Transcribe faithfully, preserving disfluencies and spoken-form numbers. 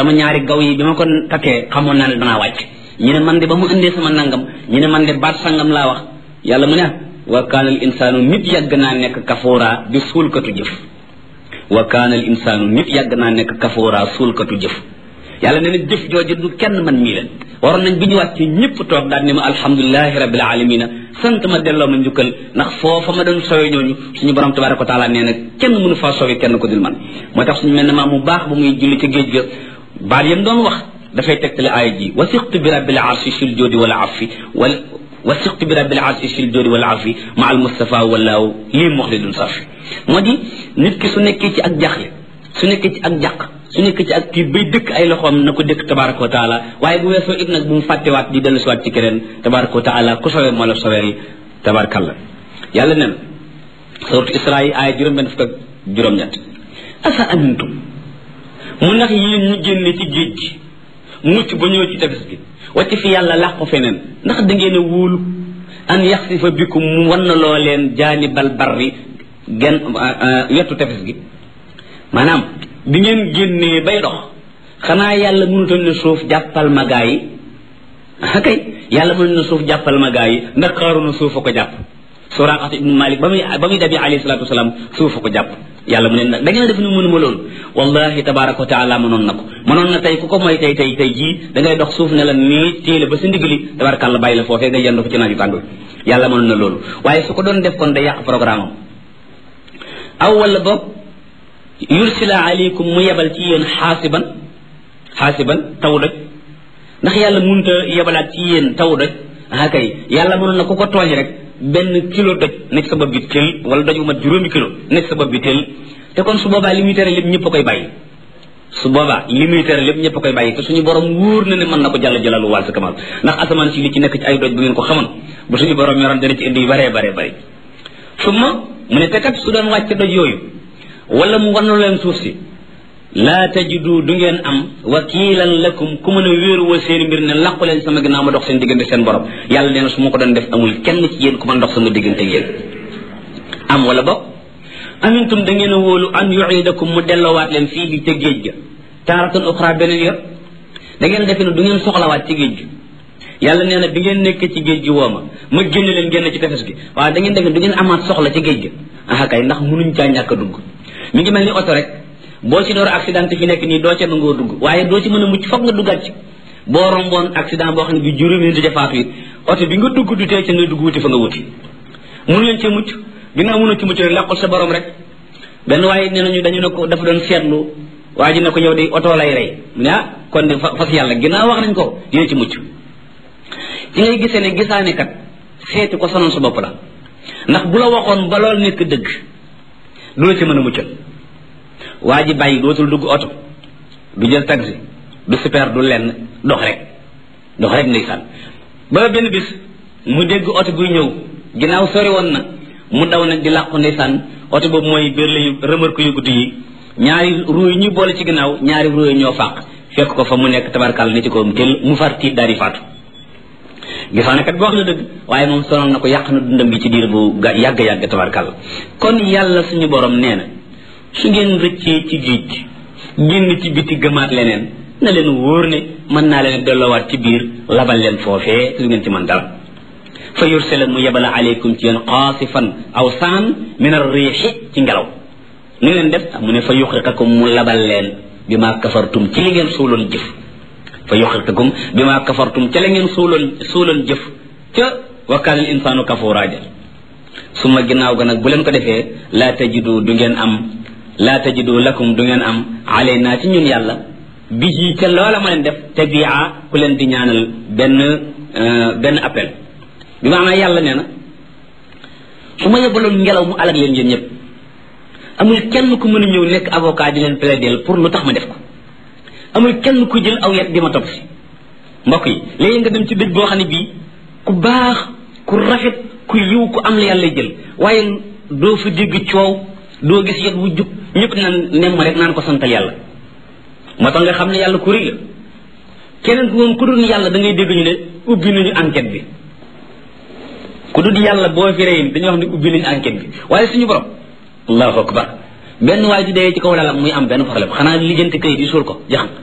sama ñaari gaw yi bi ma ko takkee xamoon naa ne danaa wàcc ñu ne man de ba mu indee sama nangam ñu ne man de baat sangam laa wax yàlla mu ne wa kaana al insaanu nit yàgg naa nekk kafoora di suulkatu jëf wa kaana al insaanu nit yàgg naa nekk kafoora suulkatu jëf yàlla nee na jëf jooju du kenn man mii leen waroon nañ bi ñu wàcc ñëpp toog daal ne ma alhamdulilahi rabbil alamina sant ma delloo ma njukkal ndax foofa ma doon sowe ñooñu suñu borom tabaraka wa taala nee na kenn mënu faa sowe kenn ko dul man moo tax suñu mel ne maa mu baax ba muy julli ca géej ga baat yam doon wax dafay tegtale aaya ji wasiqtu bi rabbil arshi sil joodi wala afi wal wasiqtu bi rabbil arshi sil joodi wala afi ma al mustafa walaaw lii muxlidun safi moo di nit ki su nekkee ci ak jaxle su nekkee ci ak jàq su nekkee ci ak kii bay dëkk ay loxoom na ko dëkk tabaraka wa taala waaye bu weesoo it nag bu mu fàttewaat di dellu siwaat ci keneen tabaraka wa taala ku sowee moo la sowee tabarakallah yàlla nen suratu isra yi aaya juróom benn fukk ak juróom-ñett asa amintum mu ndax yéen ñu génne ci géej gi mucc ba ñëw ci tefes bi wacc fi yàlla làq ko feneen ndax da ngeen a wóolu an yaxsifa bikum mu wan na loo leen jaanibal barri gen wetu tefes gi maanaam bi ngeen génnee bay dox xanaa yàlla mënutoon ne suuf jàppal ma gaa yi kay yàlla mënutoon ne suuf jàppal ma gaa yi ndax xaaru na suuf a ko jàpp Suraaqa ibnu Malik ba muy ba muy dabi alayhi salaatu wasalaam suuf a ko jàpp yàlla mu ne nag da ngeen def ni mënuma loolu wallahi tabaraka wa taala mënoon na ko mënoon na tey ku ko mooy tey tey tey jii da ngay dox suuf ne la nii téele ba sa ndigali tabarakàlla bàyyi la foofee nga yendu ko ci naaju tàng yàlla mënoon na loolu waaye su ko doon def kon day yàq programme am aw wala boog yursila alaykum mu yebal ci yéen xaasiban xaasiban taw doj ndax yàlla mënut a yebalaat ci yéen taw doj ah kay yàlla mënoon na ku ko tooñ rek benn kilo doj nekk sa bopp bi teel wala doj bu mat juróomi kilo nekk sa bopp bi teel te kon su boobaa li muy tere lépp ñëpp a koy bàyyi su boobaa li muy tere lépp ñëpp a koy bàyyi te suñu borom wóor na ne mën na ko jàll jalalu wàll sa kamal ndax asamaan si li ci nekk ci ay doj bu ngeen ko xamoon bu suñu borom yoroon dana ci indi yu baree baree bëri su ma mu ne te kat su doon wàcc doj yooyu wala mu wanu leen suuf si laa tajidu du ngeen am wakiilan lakum ku mën a wéeru wa seen mbir ne làqu leen sama ginnaaw ma dox seen diggante seen borom yàlla nee na su ma ko doon def amul kenn ci yéen ku mën dox sama diggante yéen am wala boog amintum da ngeen a wóolu an yuidakum mu delloowaat leen fii ca géej ga taaratan uxra beneen yor da ngeen defe ne du ngeen soxlawaat ci géej gi yàlla nee na bi ngeen nekk ci géej gi wooma ma génn leen génn ci tefes gi waaye da ngeen defe ne du ngeen amaat soxla ci géej gi ah kay ndax mënuñ caa ñàkk a dugg mi ngi mel ni oto rek boo ci door accident fi nekk nii doo ca nangoo dugg waaye doo ci mën a mucc foog nga duggaat ci boo romboon accident boo xam ne bi juróomi nit di faatu it oto bi nga dugg du tee ca nga dugg wuti fa nga wuti mënu leen cee mucc ginnaaw mënu ci mucc rek làqul sa borom rek benn waaye nee nañu dañu ne ko dafa doon seetlu waa ji ne ko yow de oto lay rey mu ne ah kon de fas yàlla ginnaaw wax nañ ko dina ci mucc ci ngay gisee ne gisaane kat seeti ko sonal sa bopp la ndax bu la waxoon ba lool nekk dëgg du la ci mën a muccal waa ji bàyyi dootul dugg oto du jël taxi du super du lenn dox rek dox rek ndeysaan ba benn bis mu dégg oto buy ñëw ginnaaw sori woon na mu daw nag di làqu ndeysaan oto boobu mooy biir layu remorque yu guddi yi ñaari ruu yi ñu boole ci ginnaaw ñaari ruu yi ñoo fàq fekk ko fa mu nekk tabarkal ni ci ko tel mu far tiit daal di faatu gisaane kat boo wax na dëgg waaye moom sonal na ko yàq na dundam gi ci diir bu yàgg-yàgg tabarkal kon yàlla suñu borom nee na su ngeen rëccee ci géej gi génn ci biti gëmaat leneen na leen wóor ne mën naa leen delloowaat ci biir labal leen foofee su ngeen ci mën dara fa yursila mu yebala aleykum ci yéen qaasifan aw saan min ar-riixi ci ngelaw ni leen def mu ne fa yuxriqakum mu labal leen bi maa kafartum ci li ngeen suuloon jëf fa yuxriqakum bi maa kafartum ca la ngeen suuloon suuloon jëf ca wa kaana al insaanu kafuuraa ja suma ginnaaw ga nag bu leen ko defee laa tajidu du ngeen am laa tajidu lakum du ngeen am alaynaa ci ñun yàlla bi ci ca loola ma leen def tabia ku leen di ñaanal benn benn appel bi maanaam yàlla nee na su ma yebaloon ngelaw mu alag leen yéen ñëpp amul kenn ku mën a ñëw nekk avocat di leen plaider pour lu tax ma def ko amul kenn ku jël aw yet di ma topp si mbokk yi léegi nga dem ci dëj boo xam ne bii ku baax ku rafet ku yiw ku am la yàlla jël waaye doo fa dégg coow doo gis yet wu jub ñëpp naan nem ma rek naan ko santal yàlla moo tax nga xam ne yàlla ku rëy la keneen ku moom ku dul yàlla da ngay dégg ñu ne ubbi nañu enquête bi ku dul yàlla boo fi rëy dañuy wax ne ubbi nañu enquête bi waaye suñu borom allahu akbar benn waay di dee ci kaw lalam muy am benn problème xanaa lijjanti kayit yi suul ko jaxam